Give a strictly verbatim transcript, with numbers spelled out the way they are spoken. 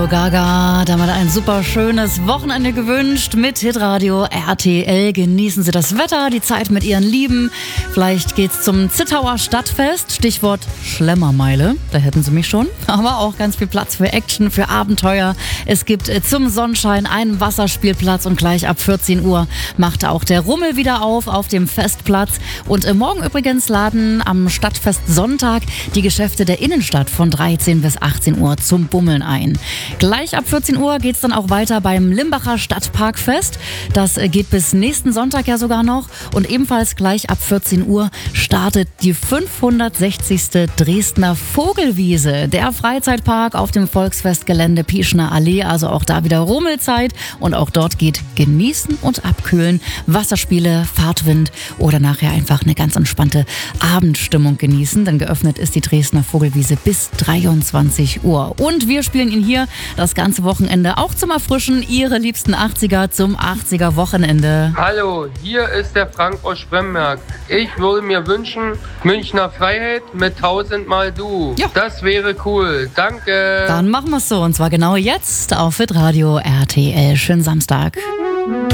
Gaga, damit ein super schönes Wochenende gewünscht mit Hitradio R T L. Genießen Sie das Wetter, die Zeit mit Ihren Lieben. Vielleicht geht's zum Zittauer Stadtfest, Stichwort Schlemmermeile, da hätten Sie mich schon. Aber auch ganz viel Platz für Action, für Abenteuer. Es gibt zum Sonnenschein einen Wasserspielplatz und gleich ab vierzehn Uhr macht auch der Rummel wieder auf auf dem Festplatz. Und morgen übrigens laden am Stadtfest Sonntag die Geschäfte der Innenstadt von dreizehn bis achtzehn Uhr zum Bummeln ein. Gleich ab vierzehn Uhr geht es dann auch weiter beim Limbacher Stadtparkfest. Das geht bis nächsten Sonntag ja sogar noch. Und ebenfalls gleich ab vierzehn Uhr startet die fünfhundertsechzigste Dresdner Vogelwiese. Der Freizeitpark auf dem Volksfestgelände Pieschner Allee. Also auch da wieder Rummelzeit. Und auch dort geht Genießen und Abkühlen, Wasserspiele, Fahrtwind oder nachher einfach eine ganz entspannte Abendstimmung genießen. Denn geöffnet ist die Dresdner Vogelwiese bis dreiundzwanzig Uhr. Und wir spielen ihn hier das ganze Wochenende auch zum Erfrischen. Ihre liebsten achtziger zum achtziger-Wochenende. Hallo, hier ist der Frank aus Spremberg. Ich würde mir wünschen, Münchner Freiheit mit tausendmal du. Ja. Das wäre cool. Danke. Dann machen wir es so. Und zwar genau jetzt auf Hitradio R T L. Schönen Samstag.